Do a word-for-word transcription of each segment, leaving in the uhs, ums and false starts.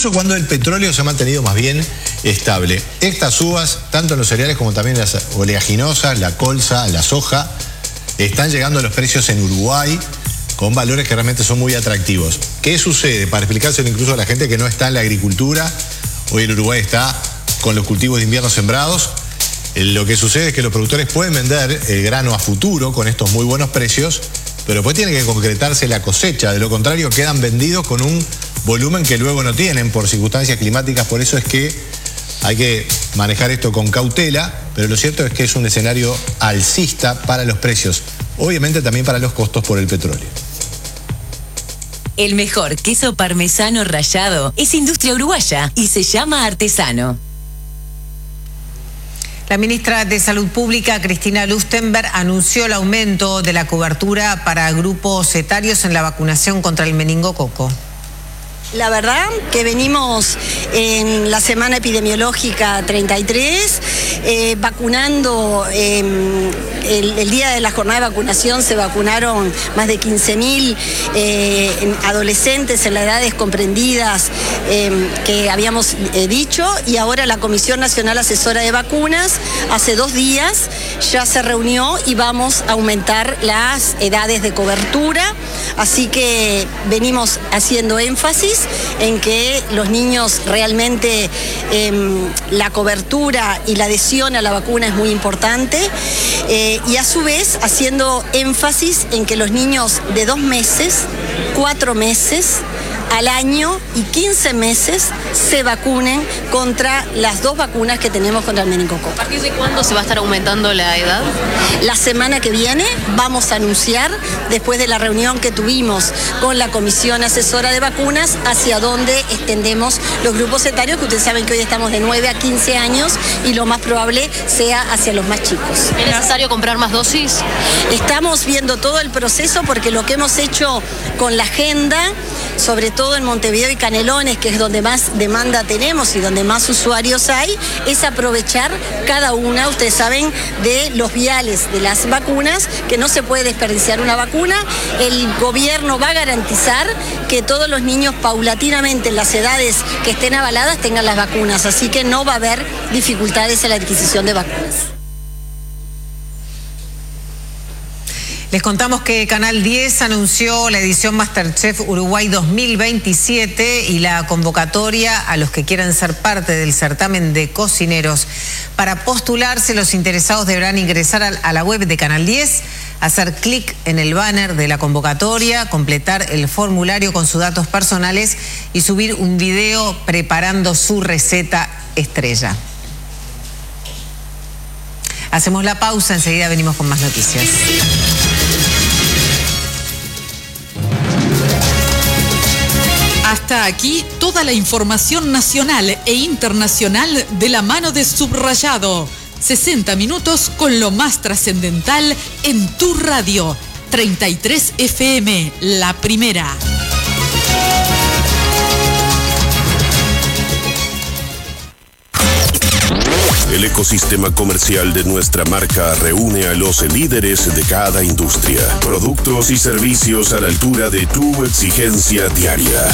incluso cuando el petróleo se ha mantenido más bien estable. Estas subas, tanto en los cereales como también en las oleaginosas, la colza, la soja, están llegando a los precios en Uruguay con valores que realmente son muy atractivos. ¿Qué sucede? Para explicárselo incluso a la gente que no está en la agricultura, hoy el Uruguay está con los cultivos de invierno sembrados. Lo que sucede es que los productores pueden vender el grano a futuro con estos muy buenos precios, pero después tiene que concretarse la cosecha. De lo contrario, quedan vendidos con un volumen que luego no tienen por circunstancias climáticas. Por eso es que hay que manejar esto con cautela, pero lo cierto es que es un escenario alcista para los precios, obviamente también para los costos por el petróleo. El mejor queso parmesano rallado es industria uruguaya y se llama Artesano. La ministra de Salud Pública, Cristina Lustenberg, anunció el aumento de la cobertura para grupos etarios en la vacunación contra el meningococo. La verdad que venimos en la semana epidemiológica treinta y tres, eh, vacunando, eh, el, el día de la jornada de vacunación se vacunaron más de quince mil eh, adolescentes en las edades comprendidas eh, que habíamos eh, dicho, y ahora la Comisión Nacional Asesora de Vacunas hace dos días ya se reunió y vamos a aumentar las edades de cobertura, así que venimos haciendo énfasis en que los niños realmente eh, la cobertura y la adhesión a la vacuna es muy importante, eh, y a su vez haciendo énfasis en que los niños de dos meses, cuatro meses al año y quince meses se vacunen contra las dos vacunas que tenemos contra el meningococo. ¿A partir de cuándo se va a estar aumentando la edad? La semana que viene vamos a anunciar, después de la reunión que tuvimos con la Comisión Asesora de Vacunas, hacia dónde extendemos los grupos etarios, que ustedes saben que hoy estamos de nueve a quince años y lo más probable sea hacia los más chicos. ¿Es necesario comprar más dosis? Estamos viendo todo el proceso, porque lo que hemos hecho con la agenda, sobre todo en Montevideo y Canelones, que es donde más demanda tenemos y donde más usuarios hay, es aprovechar cada una, ustedes saben, de los viales de las vacunas, que no se puede desperdiciar una vacuna. El gobierno va a garantizar que todos los niños paulatinamente en las edades que estén avaladas tengan las vacunas, así que no va a haber dificultades en la adquisición de vacunas. Les contamos que Canal diez anunció la edición MasterChef Uruguay dos mil veintisiete y la convocatoria a los que quieran ser parte del certamen de cocineros. Para postularse, los interesados deberán ingresar a la web de Canal diez, hacer clic en el banner de la convocatoria, completar el formulario con sus datos personales y subir un video preparando su receta estrella. Hacemos la pausa, enseguida venimos con más noticias. Hasta aquí toda la información nacional e internacional de la mano de Subrayado. sesenta minutos con lo más trascendental en tu radio. treinta y tres F M, la primera. El ecosistema comercial de nuestra marca reúne a los líderes de cada industria. Productos y servicios a la altura de tu exigencia diaria.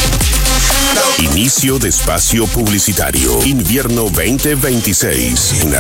Inicio de espacio publicitario. Invierno veinte veintiséis. En